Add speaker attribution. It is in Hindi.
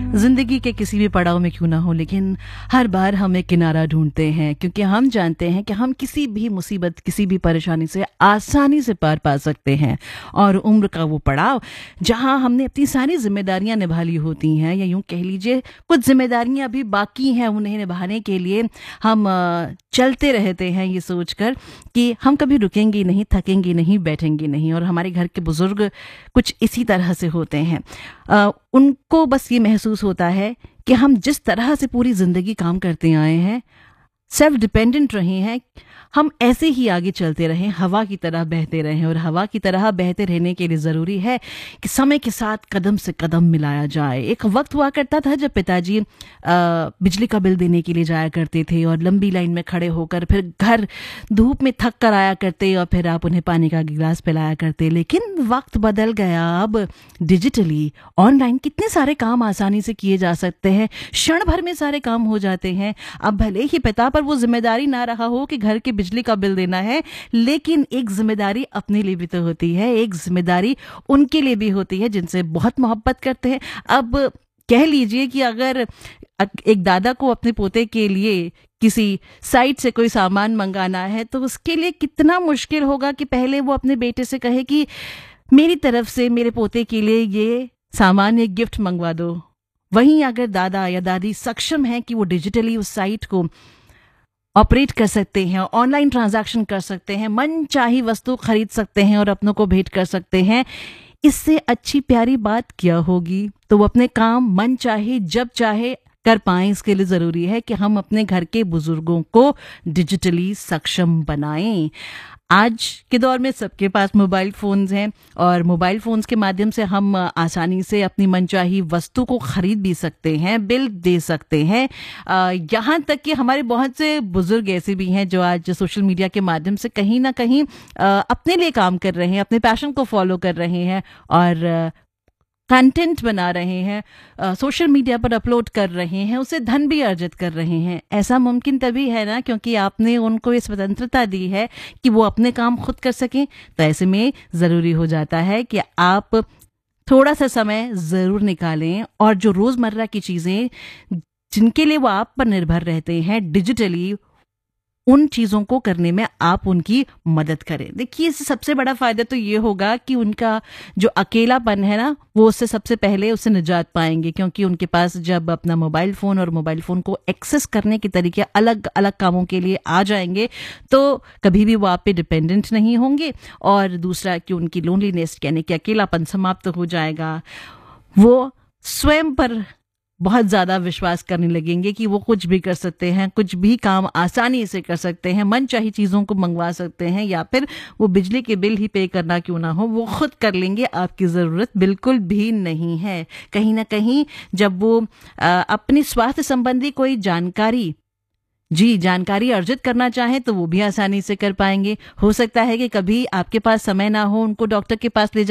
Speaker 1: जिंदगी के किसी भी पड़ाव में क्यों ना हो, लेकिन हर बार हम एक किनारा ढूंढते हैं, क्योंकि हम जानते हैं कि हम किसी भी मुसीबत, किसी भी परेशानी से आसानी से पार पा सकते हैं। और उम्र का वो पड़ाव जहां हमने अपनी सारी जिम्मेदारियां निभा ली होती हैं, या यूं कह लीजिए कुछ जिम्मेदारियां अभी बाकी हैं, उन्हें निभाने के लिए हम चलते रहते हैं ये सोचकर कि हम कभी रुकेंगे नहीं, थकेंगे नहीं, बैठेंगे नहीं। और हमारे घर के बुजुर्ग कुछ इसी तरह से होते हैं। उनको बस ये महसूस होता है कि हम जिस तरह से पूरी जिंदगी काम करते आए हैं, सेल्फ डिपेंडेंट रहे हैं, हम ऐसे ही आगे चलते रहें, हवा की तरह बहते रहें। और हवा की तरह बहते रहने के लिए ज़रूरी है कि समय के साथ कदम से कदम मिलाया जाए। एक वक्त हुआ करता था जब पिताजी बिजली का बिल देने के लिए जाया करते थे और लंबी लाइन में खड़े होकर फिर घर धूप में थक कर आया करते और फिर आप उन्हें पानी का गिलास पिलाया करते। लेकिन वक्त बदल गया। अब डिजिटली ऑनलाइन कितने सारे काम आसानी से किए जा सकते हैं, क्षण भर में सारे काम हो जाते हैं। अब भले ही पिता पर वो जिम्मेदारी ना रहा हो कि घर के बिजली का बिल देना है, लेकिन एक जिम्मेदारी अपने लिए भी तो होती है, एक जिम्मेदारी उनके लिए भी होती है जिनसे बहुत मोहब्बत करते हैं। अब कह लीजिए कि अगर एक दादा को अपने पोते के लिए किसी साइट से कोई सामान मंगाना है, तो उसके लिए कितना मुश्किल होगा कि पहले वो अपने बेटे से कहे कि मेरी तरफ से मेरे पोते के लिए ये सामान, एक गिफ्ट मंगवा दो। वहीं अगर दादा या दादी सक्षम है कि वो डिजिटली उस साइट को ऑपरेट कर सकते हैं, ऑनलाइन ट्रांजैक्शन कर सकते हैं, मन चाही वस्तु खरीद सकते हैं और अपनों को भेंट कर सकते हैं, इससे अच्छी प्यारी बात क्या होगी। तो वो अपने काम मन चाहे जब चाहे कर पाएं। इसके लिए जरूरी है कि हम अपने घर के बुजुर्गों को डिजिटली सक्षम बनाएं। आज के दौर में सबके पास मोबाइल फोन्स हैं और मोबाइल फोन्स के माध्यम से हम आसानी से अपनी मनचाही वस्तु को खरीद भी सकते हैं, बिल दे सकते हैं। यहाँ तक कि हमारे बहुत से बुजुर्ग ऐसे भी हैं जो आज सोशल मीडिया के माध्यम से कहीं ना कहीं अपने लिए काम कर रहे हैं, अपने पैशन को फॉलो कर रहे हैं और कंटेंट बना रहे हैं, सोशल मीडिया पर अपलोड कर रहे हैं, उससे धन भी अर्जित कर रहे हैं। ऐसा मुमकिन तभी है ना क्योंकि आपने उनको ये स्वतंत्रता दी है कि वो अपने काम खुद कर सकें। तो ऐसे में ज़रूरी हो जाता है कि आप थोड़ा सा समय ज़रूर निकालें और जो रोज़मर्रा की चीज़ें जिनके लिए वो आप पर निर्भर रहते हैं, डिजिटली उन चीज़ों को करने में आप उनकी मदद करें। देखिए, इससे सबसे बड़ा फ़ायदा तो ये होगा कि उनका जो अकेलापन है ना, वो उससे सबसे पहले उससे निजात पाएंगे, क्योंकि उनके पास जब अपना मोबाइल फ़ोन और मोबाइल फ़ोन को एक्सेस करने के तरीके अलग अलग कामों के लिए आ जाएंगे, तो कभी भी वो आप पे डिपेंडेंट नहीं होंगे। और दूसरा कि उनकी लोनलीनेस यानी कि अकेलापन समाप्त हो जाएगा। वो स्वयं पर बहुत ज़्यादा विश्वास करने लगेंगे कि वो कुछ भी कर सकते हैं, कुछ भी काम आसानी से कर सकते हैं, मन चाही चीज़ों को मंगवा सकते हैं, या फिर वो बिजली के बिल ही पे करना क्यों ना हो वो खुद कर लेंगे। आपकी ज़रूरत बिल्कुल भी नहीं है। कहीं ना कहीं जब वो अपनी स्वास्थ्य संबंधी कोई जानकारी अर्जित करना चाहें तो वो भी आसानी से कर पाएंगे। हो सकता है कि कभी आपके पास समय ना हो उनको डॉक्टर के पास ले